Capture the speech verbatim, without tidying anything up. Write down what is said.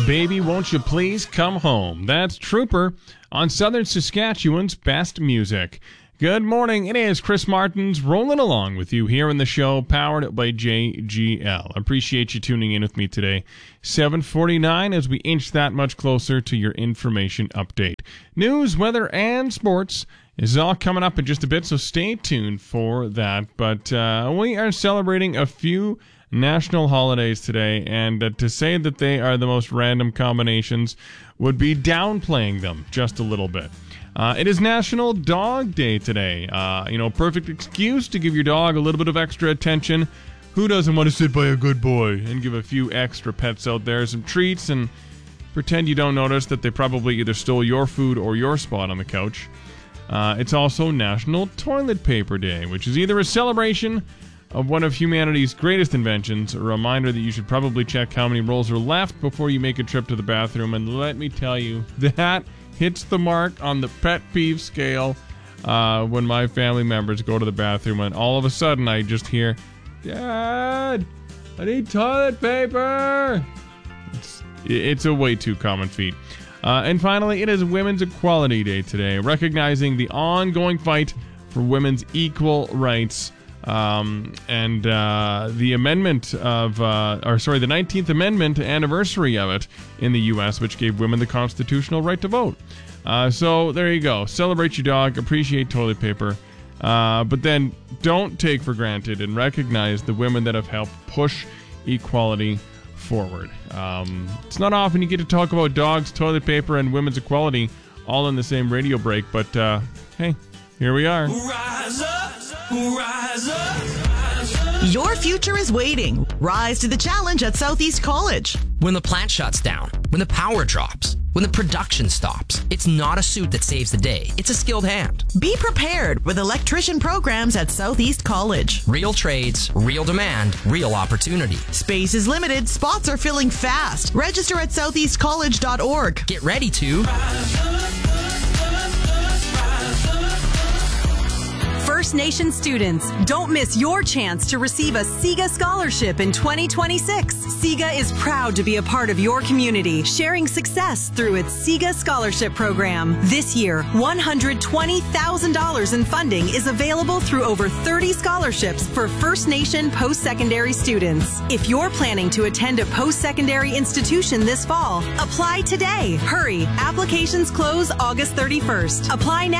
Baby, Won't You Please Come Home. That's Trooper on Southern Saskatchewan's best music. Good morning. It is Chris Martins rolling along with you here in the show, powered by J G L. Appreciate you tuning in with me today. seven forty-nine as we inch that much closer to your information update. News, weather, and sports is all coming up in just a bit, so stay tuned for that. But uh, we are celebrating a few national holidays today, and uh, to say that they are the most random combinations would be downplaying them just a little bit. Uh, it is National Dog Day today. Uh, you know, perfect excuse to give your dog a little bit of extra attention. Who doesn't want to sit by a good boy and give a few extra pets out there some treats and pretend you don't notice that they probably either stole your food or your spot on the couch? Uh, it's also National Toilet Paper Day, which is either a celebration of one of humanity's greatest inventions, a reminder that you should probably check how many rolls are left before you make a trip to the bathroom. And let me tell you, that hits the mark on the pet peeve scale uh, when my family members go to the bathroom and all of a sudden I just hear, "Dad, I need toilet paper." It's, it's a way too common feat. Uh, and finally, it is Women's Equality Day today, recognizing the ongoing fight for women's equal rights. Um, and uh, the amendment of, uh, or sorry, the nineteenth Amendment anniversary of it in the U S, which gave women the constitutional right to vote. Uh, so there you go. Celebrate your dog, appreciate toilet paper, uh, but then don't take for granted and recognize the women that have helped push equality forward. Um, it's not often you get to talk about dogs, toilet paper, and women's equality all in the same radio break, but uh, hey, here we are. Rise up! Rise up, rise up. Your future is waiting. Rise to the challenge at Southeast College. When the plant shuts down, when the power drops, when the production stops, it's not a suit that saves the day. It's a skilled hand. Be prepared with electrician programs at Southeast College. Real trades, real demand, real opportunity. Space is limited. Spots are filling fast. Register at southeast college dot org. Get ready to Rise up, rise up, rise up. First Nation students, don't miss your chance to receive a SIGA scholarship in twenty twenty-six. SIGA is proud to be a part of your community, sharing success through its SIGA Scholarship Program. This year, one hundred twenty thousand dollars in funding is available through over thirty scholarships for First Nation post-secondary students. If you're planning to attend a post-secondary institution this fall, apply today. Hurry, applications close August thirty-first. Apply now.